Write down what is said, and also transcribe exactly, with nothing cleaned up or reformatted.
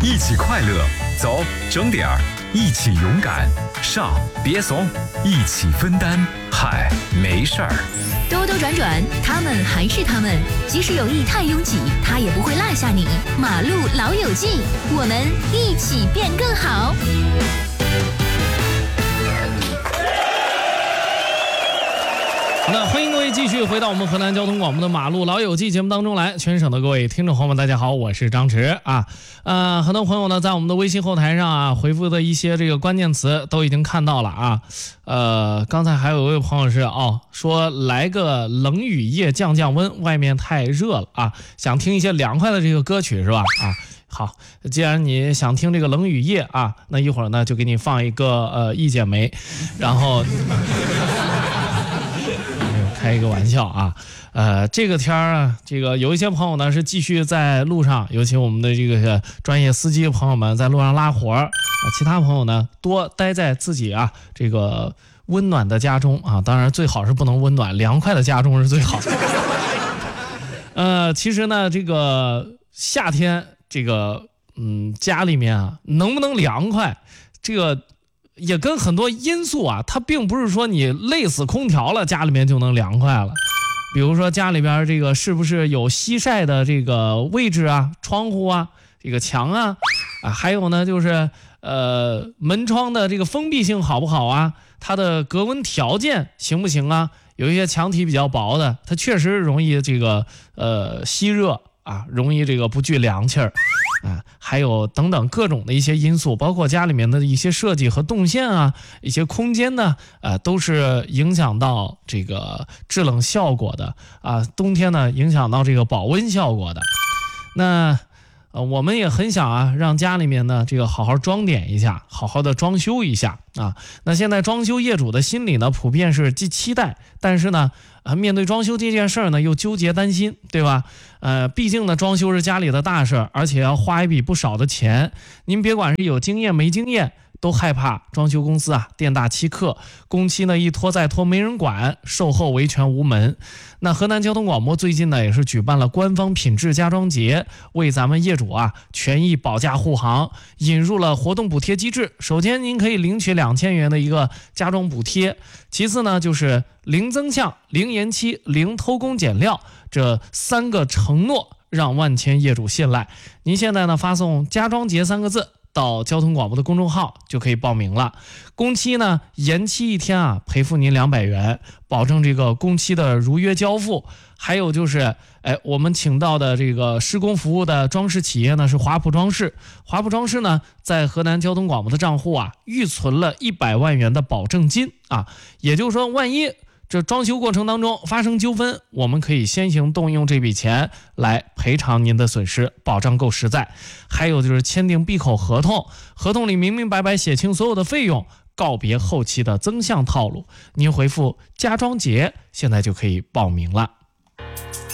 一起快乐，走，整点儿，一起勇敢，上，别怂，一起分担，嗨，没事儿。 兜兜转转，他们还是他们，即使有意太拥挤，他也不会落下你。马路老友记，我们一起变更好。 那欢迎各位继续回到我们河南交通广播的马路老友记节目当中来，全省的各位听众朋友们，大家好，我是张弛啊。呃，很多朋友呢在我们的微信后台上啊回复的一些这个关键词都已经看到了啊。呃，刚才还有一位朋友是哦说来个冷雨夜降降温，外面太热了啊，想听一些凉快的这个歌曲是吧？啊。好，既然你想听这个冷雨夜啊，那一会儿呢就给你放一个呃一剪梅，然后。开一个玩笑啊，呃，这个天儿啊，这个有一些朋友呢是继续在路上，尤其我们的这个专业司机朋友们在路上拉活儿啊，其他朋友呢多待在自己啊这个温暖的家中啊，当然最好是不能温暖，凉快的家中是最好的。呃，其实呢，这个夏天这个嗯家里面啊能不能凉快，这个。也跟很多因素啊，它并不是说你累死空调了，家里面就能凉快了。比如说家里边这个是不是有西晒的这个位置啊，窗户啊，这个墙啊，啊，还有呢就是呃门窗的这个封闭性好不好啊，它的隔温条件行不行啊？有一些墙体比较薄的，它确实容易这个呃吸热啊，容易这个不聚凉气儿。啊，还有等等各种的一些因素，包括家里面的一些设计和动线啊，一些空间呢，呃，都是影响到这个制冷效果的啊。冬天呢，影响到这个保温效果的。那呃，我们也很想啊，让家里面呢这个好好装点一下，好好的装修一下啊。那现在装修业主的心理呢，普遍是既期待，但是呢。啊，面对装修这件事儿呢，又纠结担心，对吧？呃，毕竟呢，装修是家里的大事，而且要花一笔不少的钱。您别管是有经验没经验，都害怕装修公司啊店大欺客，工期呢一拖再拖没人管，售后维权无门。那河南交通广播最近呢也是举办了官方品质家装节，为咱们业主啊权益保驾护航，引入了活动补贴机制。首先您可以领取两千元的一个家装补贴，其次呢就是零增项、零延期、零偷工减料这三个承诺，让万千业主信赖。您现在呢发送家装节三个字到交通广播的公众号就可以报名了。工期呢延期一天啊，赔付您两百元，保证这个工期的如约交付。还有就是，哎，我们请到的这个施工服务的装饰企业呢是华普装饰。华普装饰呢在河南交通广播的账户啊预存了一百万元的保证金啊，也就是说，万一这装修过程当中发生纠纷，我们可以先行动用这笔钱来赔偿您的损失，保障够实在。还有就是签订闭口合同，合同里明明白白写清所有的费用，告别后期的增项套路。您回复家装节，现在就可以报名了。